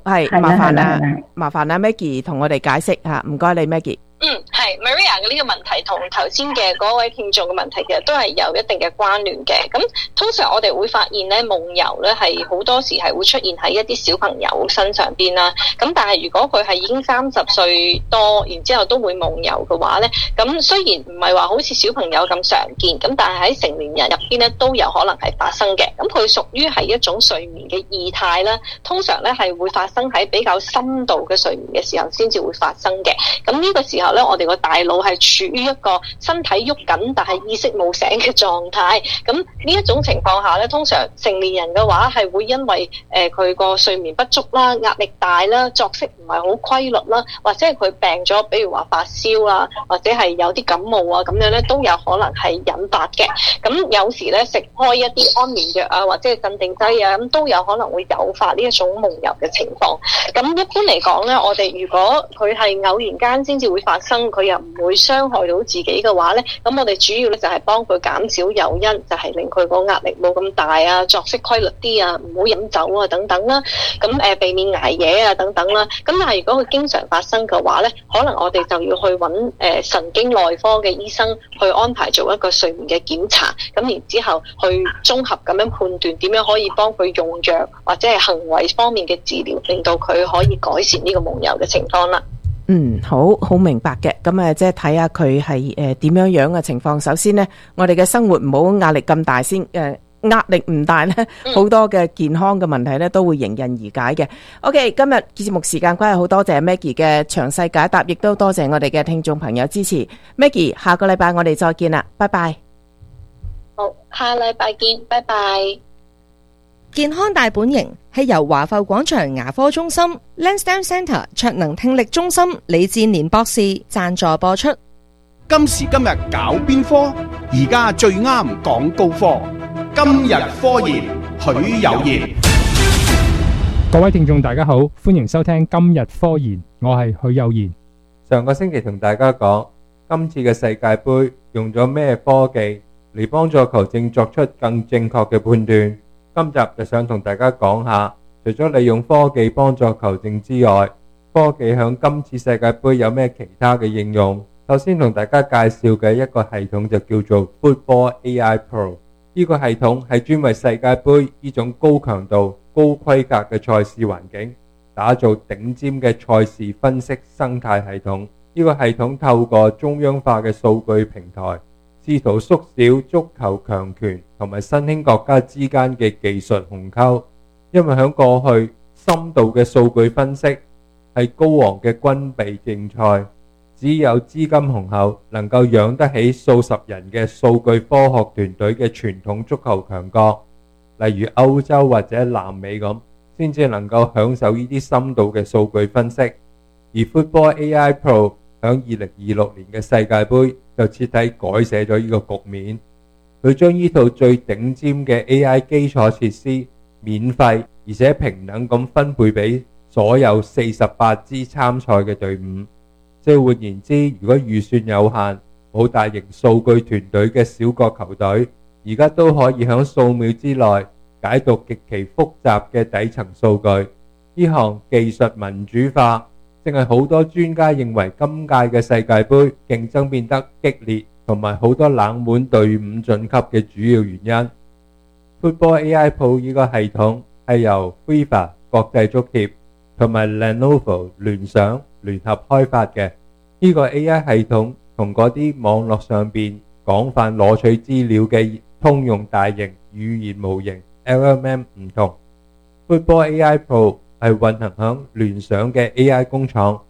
係麻煩啊 Maggie 同我哋解釋吓，唔該你 Maggie。 係 Maria 嘅呢個問題同頭先嘅嗰位聽眾嘅問題其實都係有一定嘅關聯嘅。咁通常我哋會發現咧，夢遊咧係好多時係會出現喺一啲小朋友身上邊啦。咁但係如果佢係已經30歲多，然之後都會夢遊嘅話咧，咁雖然唔係話好似小朋友咁常見，咁但係喺成年人入邊咧都有可能係發生嘅。咁佢屬於係一種睡眠嘅異態啦。通常咧係會發生喺比較深度嘅睡眠嘅時候先至會發生嘅。咁呢個時候咧，我哋個大腦係處於一個身體喐緊但係意識冇醒嘅狀態。咁呢一種情況下咧，通常成年人嘅話係會因為佢個睡眠不足啦、壓力大啦、作息唔係好規律啦，或者係佢病咗，比如話發燒啊，或者係有啲感冒啊咁樣咧，都有可能係引發嘅。咁有時咧食開一啲安眠藥啊，或者係鎮定劑啊，咁都有可能會誘發呢一種夢遊嘅情況。咁一般嚟講咧，我哋如果佢係偶然間先至會發生，佢又唔會傷害到自己嘅話咧，咁我哋主要咧就係幫佢減少誘因，就係令佢個壓力冇咁大啊，作息規律啲啊，唔好飲酒啊等等啦。咁避免捱夜啊等等啦。咁但係如果佢經常發生嘅話咧，可能我哋就要去揾神經內科嘅醫生去安排做一個睡眠嘅檢查，咁然之後去綜合咁樣判斷點樣可以幫佢用藥或者係行為方面嘅治療，令到佢可以改善呢個夢遊嘅情況啦。 好明白嘅。咁即係睇下佢係點樣嘅情況。首先呢，我哋嘅生活唔好壓力咁大先。壓力唔大呢，好多嘅健康嘅問題呢都會迎刃而解嘅。OK， 今日節目時間關係，好多謝 Maggie 嘅詳細解答，亦都多謝我哋嘅聽眾朋友支持。Maggie， 下個禮拜我哋再見啦，拜拜。 好，下禮拜見，拜拜。 健康大本營係由華埠廣場牙科中心 Lansdowne Centre 卓能聽力中心李志年博士贊助播出。 今時今日搞邊科？而家最啱講高科。今日科研，許有賢。 各位聽眾大家好，歡迎收聽今日科研，我係許有賢。 上個星期同大家講，今次嘅世界盃用咗咩科技嚟幫助球證作出更正確嘅判斷。今集就想同大家講下，除咗利用科技幫助球證之外，科技響今次世界盃有咩其他嘅應用。首先同大家介紹嘅一個系統就叫做 Football AI Pro。呢個系統係專為世界盃呢種高強度、高規格嘅賽事環境打造頂尖嘅賽事分析生態系統。呢個系統透過中央化嘅數據平台，試圖縮小足球強權同埋新興國家之間嘅技術鴻溝。因為喺過去，深度嘅數據分析係高昂嘅軍備競賽，只有資金雄厚，能夠養得起數十人嘅數據科學團隊嘅傳統足球強國，例如歐洲或者南美咁，先至能夠享受呢啲深度嘅數據分析。而 Football AI Pro 響2026年嘅世界盃就徹底改寫咗呢個局面。佢將呢套最頂尖嘅 AI 基礎設施免費而且平等咁分配俾所有48支參賽嘅隊伍。即係換言之，如果預算有限，冇大型數據團隊嘅小國球隊，而家都可以喺數秒之內解讀極其複雜嘅底層數據。呢項技術民主化，正係好多專家認為今屆嘅世界盃競爭變得激烈，同埋好多冷門隊伍晉級嘅主要原因。Football AI Pro 呢個系統係由 FIFA 國際足協同埋 Lenovo 聯想聯合開發嘅。呢個 AI 系統同嗰啲網絡上邊廣泛攞取資料嘅通用大型語言模型 LLM 唔同。Football AI Pro 係運行響聯想嘅 AI 工廠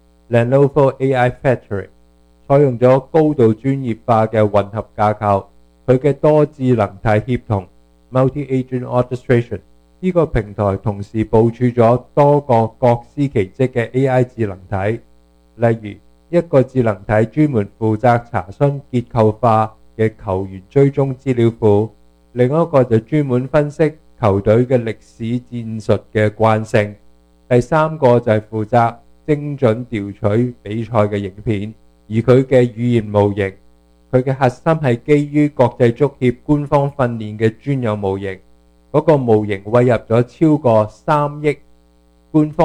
Lenovo AI Factory， 採用咗高度專業化嘅混合架構。佢嘅多智能體協同 Multi-Agent Orchestration 呢個平台同時部署咗多個各司其職嘅 AI 智能體，例如一個智能體專門負責查詢結構化嘅球員追蹤資料庫，另一個就專門分析球隊嘅歷史戰術嘅慣性，第三個就係負責精準調取比賽嘅影片。而佢嘅語言模型，佢嘅核心係基於國際足協官方訓練嘅專有模型，嗰個模型餵入咗超過3億官方